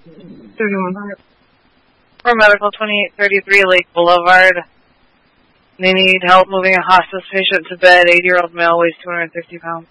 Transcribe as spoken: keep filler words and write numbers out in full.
thirty-one hundred. For medical, twenty-eight thirty-three Lake Boulevard. They need help moving a hospice patient to bed. eighty-year-old male weighs two hundred fifty pounds.